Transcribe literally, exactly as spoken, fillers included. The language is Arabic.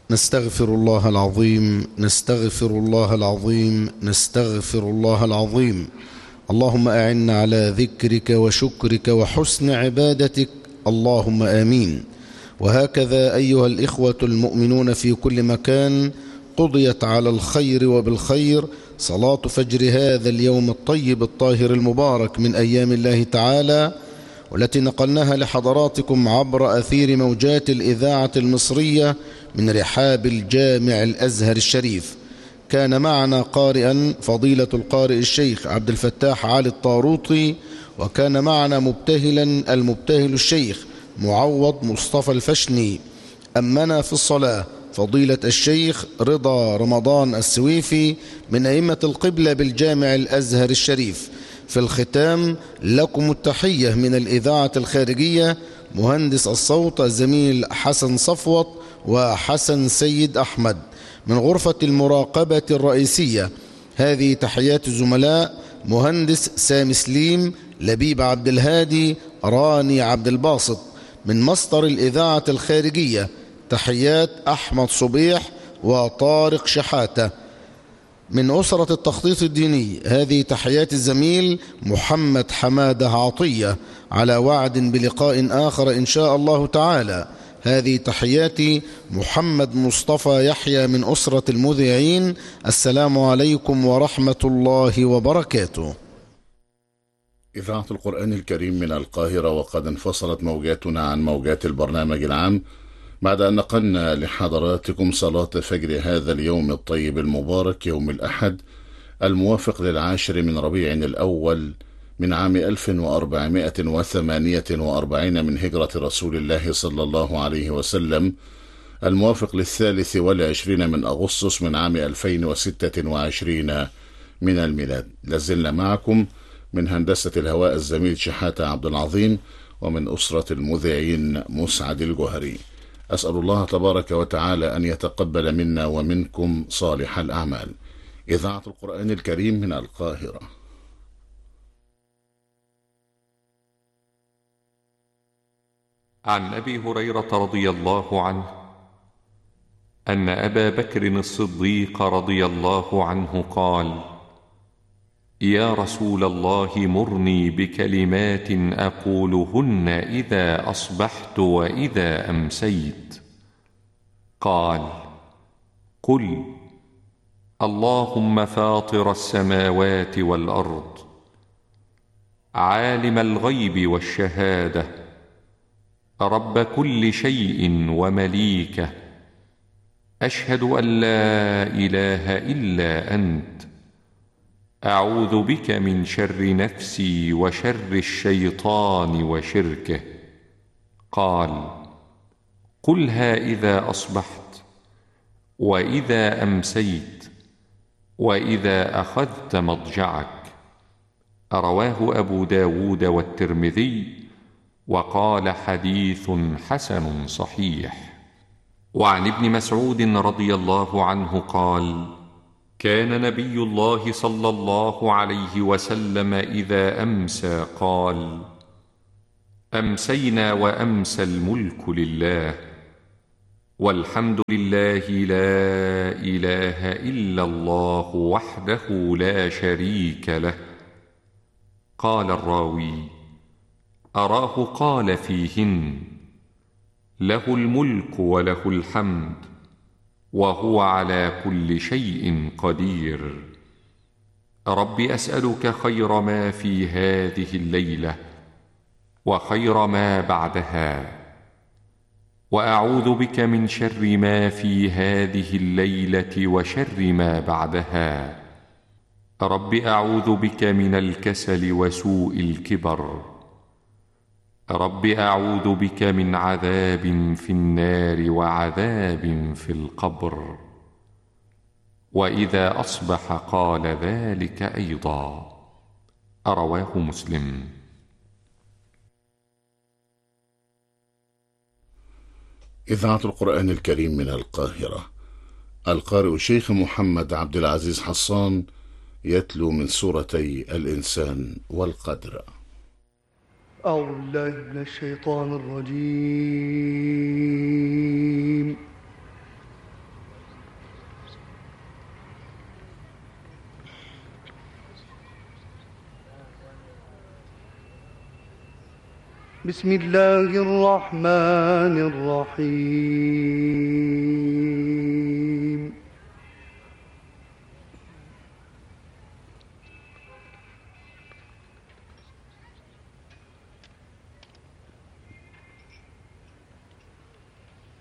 نستغفر الله العظيم نستغفر الله العظيم نستغفر الله العظيم. اللهم أعنا على ذكرك وشكرك وحسن عبادتك، اللهم آمين. وهكذا أيها الإخوة المؤمنون في كل مكان، قضيت على الخير وبالخير صلاة فجر هذا اليوم الطيب الطاهر المبارك من أيام الله تعالى، والتي نقلناها لحضراتكم عبر أثير موجات الإذاعة المصرية من رحاب الجامع الأزهر الشريف. كان معنا قارئا فضيلة القارئ الشيخ عبد الفتاح علي الطاروطي، وكان معنا مبتهلا المبتهل الشيخ معوض مصطفى الفشني. أمنا في الصلاة فضيلة الشيخ رضا رمضان السويفي من أئمة القبلة بالجامع الأزهر الشريف. في الختام لكم التحية من الإذاعة الخارجية، مهندس الصوت الزميل حسن صفوت وحسن سيد أحمد. من غرفة المراقبة الرئيسية هذه تحيات الزملاء مهندس سامي سليم، لبيب عبد الهادي، راني عبد الباسط. من مصدر الإذاعة الخارجية تحيات أحمد صبيح وطارق شحاتة. من أسرة التخطيط الديني هذه تحيات الزميل محمد حمادة عطية، على وعد بلقاء آخر إن شاء الله تعالى. هذه تحياتي محمد مصطفى يحيى من أسرة المذيعين. السلام عليكم ورحمة الله وبركاته. إذاعة القرآن الكريم من القاهرة، وقد انفصلت موجاتنا عن موجات البرنامج العام بعد أن نقلنا لحضراتكم صلاة فجر هذا اليوم الطيب المبارك، يوم الأحد الموافق للعاشر من ربيع الأول من عام ألف وأربعمائة وثمانية وأربعين من هجرة رسول الله صلى الله عليه وسلم، الموافق للثالث والعشرين من أغسطس من عام ألفين وستة وعشرين من الميلاد. لازلنا معكم من هندسة الهواء الزميل شحاتة عبد العظيم، ومن أسرة المذيعين مسعد الجوهري. أسأل الله تبارك وتعالى أن يتقبل منا ومنكم صالح الأعمال. إذاعة القرآن الكريم من القاهرة. عن أبي هريرة رضي الله عنه أن أبا بكر الصديق رضي الله عنه قال: يا رسول الله، مرني بكلمات أقولهن إذا أصبحت وإذا أمسيت. قال: قل اللهم فاطر السماوات والأرض، عالم الغيب والشهادة، رب كل شيء ومليكه، أشهد أن لا إله إلا أنت، أعوذ بك من شر نفسي وشر الشيطان وشركه. قال: قلها إذا أصبحت وإذا أمسيت وإذا أخذت مضجعك. رواه أبو داود والترمذي، وقال حديث حسن صحيح. وعن ابن مسعود رضي الله عنه قال: كان نبي الله صلى الله عليه وسلم إذا أمسى قال: أمسينا وأمسى الملك لله، والحمد لله، لا إله إلا الله وحده لا شريك له. قال الراوي: أراه قال فيهن: له الملك وله الحمد وهو على كل شيء قدير. رب أسألك خير ما في هذه الليلة وخير ما بعدها، وأعوذ بك من شر ما في هذه الليلة وشر ما بعدها. رب أعوذ بك من الكسل وسوء الكبر. رب أعوذ بك من عذاب في النار وعذاب في القبر. وإذا أصبح قال ذلك أيضا. رواه مسلم. إذاعة القرآن الكريم من القاهرة. القارئ الشيخ محمد عبد العزيز حصان يتلو من سورتي الإنسان والقدر. أعوذ بالله من الشيطان الرجيم. بسم الله الرحمن الرحيم